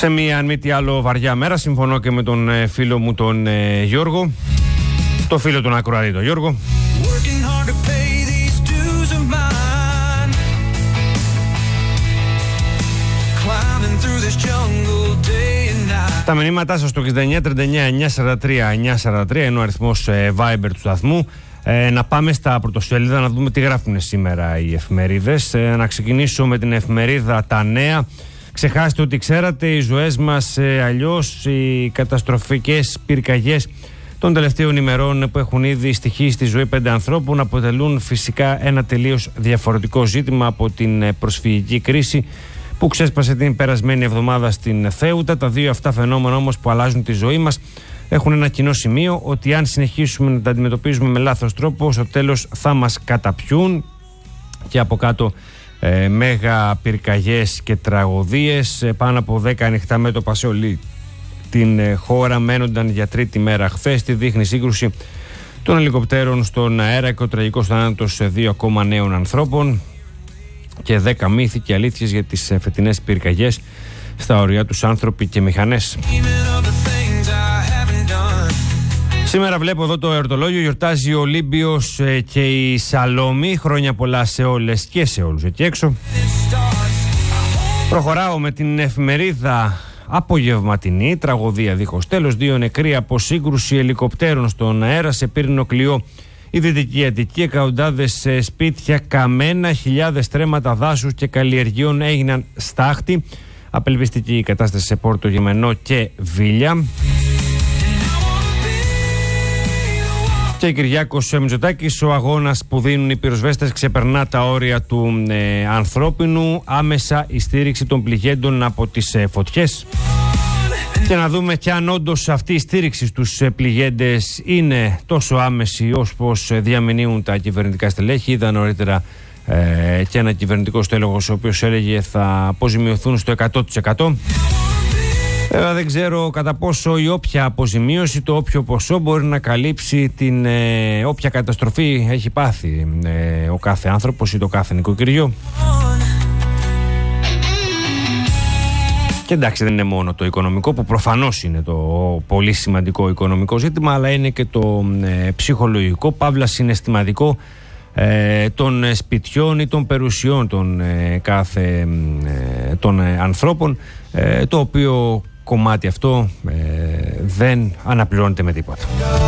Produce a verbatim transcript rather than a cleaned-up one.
Σε μία αν μη τι άλλο βαριά μέρα, συμφωνώ και με τον ε, φίλο μου τον ε, Γιώργο, το φίλο του Ακροατή, τον Γιώργο. Τα μηνύματά σας στο εξήντα εννιά τριάντα εννιά εννιακόσια σαράντα τρία εννιακόσια σαράντα τρία είναι ο αριθμός ε, Viber του σταθμού. Ε, να πάμε στα πρωτοσέλιδα να δούμε τι γράφουν σήμερα οι εφημερίδες. Ε, να ξεκινήσω με την εφημερίδα Τα Νέα. Ξεχάστε ότι ξέρατε, οι ζωές μας ε, αλλιώς, οι καταστροφικές πυρκαγιές των τελευταίων ημερών που έχουν ήδη στοιχήσει στη ζωή πέντε ανθρώπων αποτελούν φυσικά ένα τελείως διαφορετικό ζήτημα από την προσφυγική κρίση που ξέσπασε την περασμένη εβδομάδα στην Θέουτα. Τα δύο αυτά φαινόμενα όμως που αλλάζουν τη ζωή μας έχουν ένα κοινό σημείο, ότι αν συνεχίσουμε να τα αντιμετωπίζουμε με λάθος τρόπο, στο τέλος θα μας καταπιούν. Και από κάτω ε, μέγα πυρκαγιές και τραγωδίες, ε, πάνω από δέκα ανοιχτά μέτωπα σε όλη την ε, χώρα μένονταν για τρίτη μέρα χθες. Τη δείχνει σύγκρουση των ελικοπτέρων στον αέρα και ο τραγικός θάνατος δύο ακόμα νέων ανθρώπων και δέκα μύθοι και αλήθειες για τις ε, φετινές πυρκαγιές στα ωριά τους άνθρωποι και μηχανές. Σήμερα βλέπω εδώ το εορτολόγιο, γιορτάζει ο Ολύμπιος ε, και η Σαλόμη. Χρόνια πολλά σε όλες και σε όλους εκεί έξω. Προχωράω με την εφημερίδα Απογευματινή. Τραγωδία δίχως τέλος, δύο νεκροί από σύγκρουση ελικοπτέρων στον αέρα σε πύρινο Κλειό η Δυτική Αττική. Εκατοντάδες σπίτια καμένα, χιλιάδες τρέματα δάσους και καλλιεργειών έγιναν στάχτη. Απελπιστική η κατάσταση σε Πόρτο Γεμενό και Βίλια. Και Κυριάκος Μητσοτάκης, ο αγώνας που δίνουν οι πυροσβέστες ξεπερνά τα όρια του ε, ανθρώπινου. Άμεσα η στήριξη των πληγέντων από τις ε, φωτιές. Και να δούμε και αν όντως αυτή η στήριξη στους ε, πληγέντες είναι τόσο άμεση όπως ε, διαμηνύουν τα κυβερνητικά στελέχη. Είδα νωρίτερα ε, και ένα κυβερνητικό στέλεχος ο οποίος έλεγε θα αποζημιωθούν στο εκατό τοις εκατό. Βέβαια δεν ξέρω κατά πόσο η όποια αποζημίωση, το όποιο ποσό μπορεί να καλύψει την ε, όποια καταστροφή έχει πάθει ε, ο κάθε άνθρωπος ή το κάθε νοικοκυριό. Και εντάξει, δεν είναι μόνο το οικονομικό που προφανώς είναι το πολύ σημαντικό οικονομικό ζήτημα, αλλά είναι και το ε, ψυχολογικό, παύλα συναισθηματικό ε, των σπιτιών ή των περιουσιών των ε, κάθε ε, των ε, ανθρώπων, ε, το οποίο κομμάτι αυτό ε, δεν αναπληρώνεται με τίποτα.